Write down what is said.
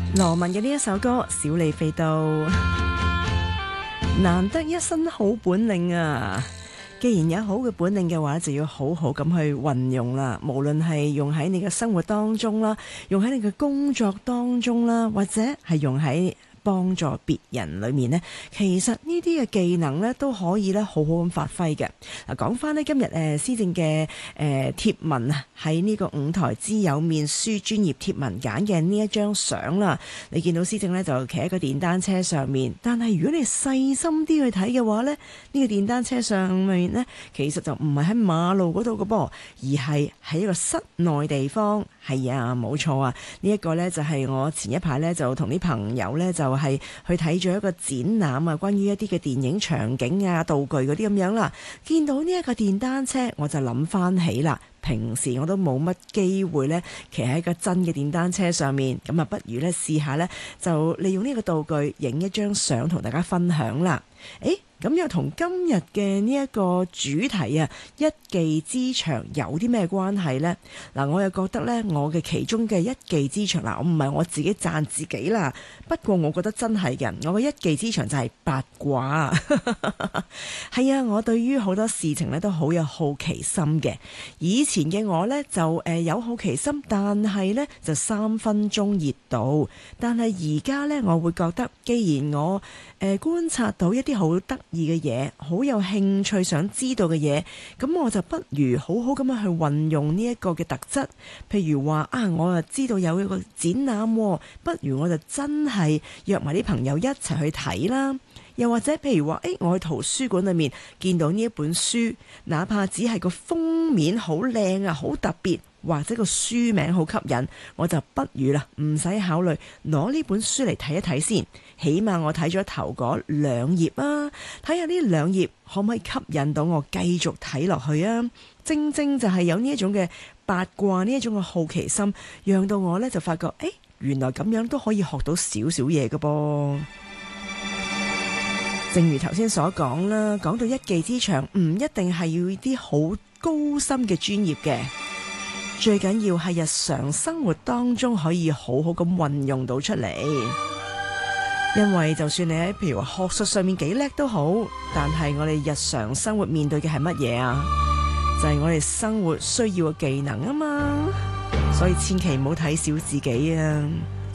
羅文嘅呢一首歌《小李飛刀》，難得一身好本領啊！既然有好嘅本領嘅話，就要好好咁去運用啦。無論係用喺你嘅生活當中啦，用喺你嘅工作當中啦，或者係用喺幫助別人裏面呢，其實呢啲嘅技能呢都可以咧好好咁發揮嘅。嗱，講翻呢今日施政嘅貼文啊，喺呢個舞台之友面書專頁貼文揀嘅呢一張相啦，你見到施政呢就企喺個電單車上面，但係如果你細心啲去睇嘅話呢，呢個電單車上面呢，其實就唔係喺馬路嗰度嘅噃，而係喺一個室內地方。係啊，冇錯啊，呢一個呢，就係我前一排呢，就同啲朋友呢，就係去睇咗一個展覽啊，關於一啲嘅電影場景啊、道具嗰啲咁樣啦。見到呢一個電單車，我就諗翻起啦，平時我都冇乜機會呢，騎喺個真嘅電單車上面，咁啊不如呢，試下呢，就利用呢個道具影一張相同大家分享啦。咁又同今日嘅呢一個主題啊，一技之長有啲咩關係呢？嗱，我又覺得呢，我嘅其中嘅一技之長，嗱，我唔係我自己讚自己啦，不過我覺得真係嘅，我嘅一技之長就係八卦。係啊，我對於好多事情呢都好有好奇心嘅。以前嘅我呢，就有好奇心，但係呢就3分鐘熱度。但係而家呢，我會覺得，既然我觀察到一啲好得意嘅嘢，好有興趣想知道嘅嘢，咁我就不如好好咁樣去運用呢一個嘅特質。譬如話啊，我就知道有一個展覽，不如我就真係約埋啲朋友一齊去睇啦。又或者譬如話，我去圖書館裏面見到呢一本書，哪怕只係個封面好靚啊，好特別，或者個書名好吸引，我就不如啦，唔使考慮攞呢本書嚟睇一睇先。起碼我睇咗頭嗰2頁啊，睇下呢2頁可唔可以吸引到我繼續睇落去啊。正正就係有呢一種嘅八卦，呢一種嘅好奇心，讓到我呢就發覺，原來咁樣都可以學到少少嘢㗎噃。正如頭先所講啦，講到一技之長，唔一定係要啲好高深嘅專業嘅，最緊要係日常生活當中可以好好咁運用到出嚟。因為就算你喺譬如話學術上面幾叻都好，但係我哋日常生活面對嘅係乜嘢啊？就係我哋生活需要嘅技能啊嘛，所以千祈唔好睇小自己啊！